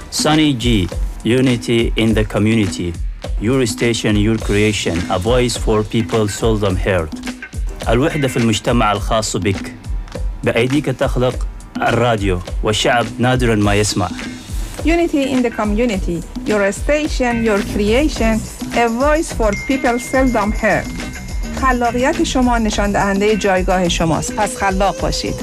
Sunny G, unity in the community. Your station, your creation. A voice for people seldom heard. الوحدة في المجتمع الخاص بك. بأيديك تخلق الراديو والشعب نادرا ما يسمع. Unity in the community. Your station, your creation. A voice for people seldom heard. خلاقیت شما نشان دهنده جایگاه شماست. پس خلاق باشید.